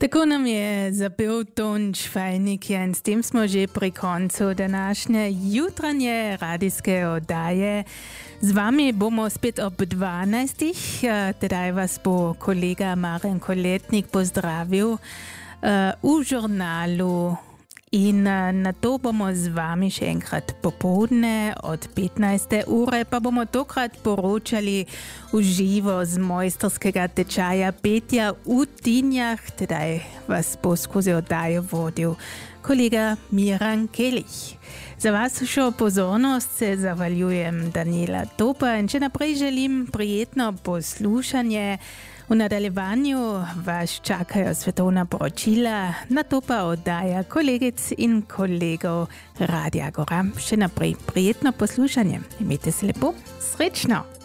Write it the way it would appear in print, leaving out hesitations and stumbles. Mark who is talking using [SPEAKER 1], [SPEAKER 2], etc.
[SPEAKER 1] Tako nam je zapel Tonč Fajnik in s tem smo že pri koncu današnje jutranje radijske oddaje. Z vami bomo spet ob 12. Tedaj vas bo kolega Maren Koletnik pozdravil v žurnalu. In na to bomo z vami še enkrat popoldne od 15. ure, pa bomo tokrat poročali v živo z mojstrskega tečaja petja v Tinjah. Tedaj vas bo skozi oddajo vodil kolega Miran Kelich. Za vašo pozornost se zavaljujem Daniela Topa in še naprej želim prijetno poslušanje. V nadaljevanju vas čakajo svetovna poročila, na to pa oddaja kolegic in kolegov Radia Agora. Še naprej prijetno poslušanje. Imejte se lepo, srečno!